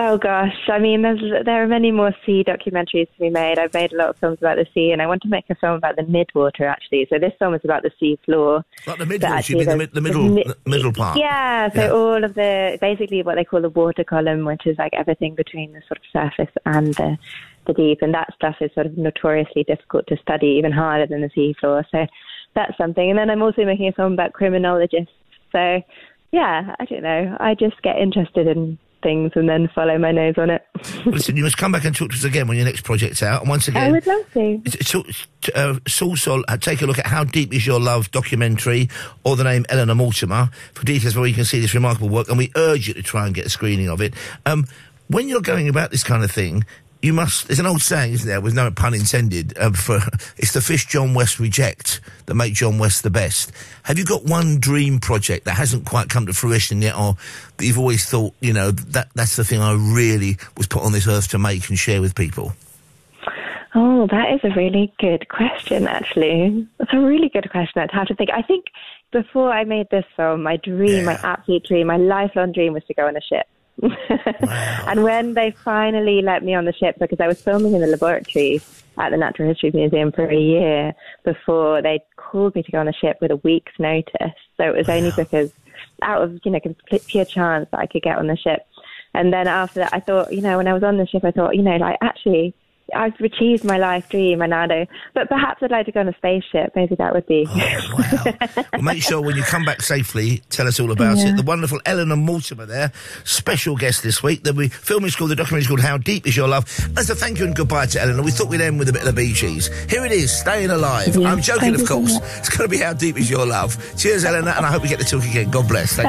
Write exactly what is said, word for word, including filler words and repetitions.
Oh gosh, I mean, there's, there are many more sea documentaries to be made. I've made a lot of films about the sea, and I want to make a film about the midwater, actually. So this film is about the sea floor. Like the midwater, you mean the, mid, the middle the, the middle part? Yeah, so yeah. all of the, basically what they call the water column, which is like everything between the sort of surface and the, the deep, and that stuff is sort of notoriously difficult to study, even harder than the sea floor. So that's something. And then I'm also making a film about criminologists. So yeah, I don't know. I just get interested in things and then follow my nose on it. Listen, you must come back and talk to us again when your next project's out. And once again, I would love to. So, uh, Soulsol, uh, take a look at How Deep Is Your Love documentary, or the name Eleanor Mortimer, for details where you can see this remarkable work. And we urge you to try and get a screening of it. Um, when you're going about this kind of thing, you must, there's an old saying, isn't there, with no pun intended, uh, for, it's the fish John West reject that make John West the best. Have you got one dream project that hasn't quite come to fruition yet, or that you've always thought, you know, that that's the thing I really was put on this earth to make and share with people? Oh, that is a really good question, actually. That's a really good question. I'd have to think. I think before I made this film, my dream, yeah. my absolute dream, my lifelong dream was to go on a ship. Wow. And when they finally let me on the ship, because I was filming in the laboratory at the Natural History Museum for a year before they called me to go on a ship with a week's notice. So it was wow. only because, out of, you know, complete pure chance that I could get on the ship. And then after that, I thought, you know, when I was on the ship, I thought, you know, like, actually, I've achieved my life dream, and now I but perhaps I'd like to go on a spaceship. Maybe that would be. Oh, wow. Well, make sure when you come back safely, tell us all about yeah. it. The wonderful Eleanor Mortimer there, special guest this week. The film is called, the documentary is called How Deep Is Your Love. As a thank you and goodbye to Eleanor, we thought we'd end with a bit of the Bee Gees. Here it is, Staying Alive. Yeah. I'm joking, thank of course. So it's going to be How Deep Is Your Love. Cheers, Eleanor, and I hope we get to talk again. God bless. Thank